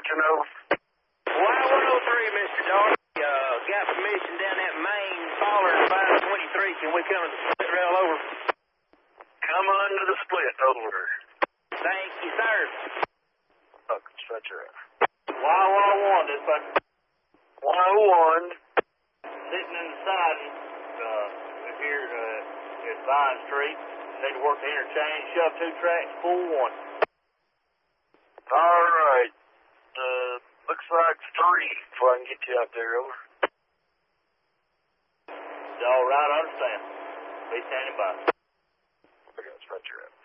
Houston, over. Y103, Mr. Darby. Got permission down that main faller at 523. Can we come to the split rail, over? Come under the split, over. Thank you, sir. Okay, stretch her out. Y101, dispatch. Y01. Sitting in the siding here at Vine Street. Need to work the interchange, shove 2 tracks, pull 1. All right. Looks like 3 before I can get you out there, over. All right, I understand. Be standing by. Okay, stretch her out.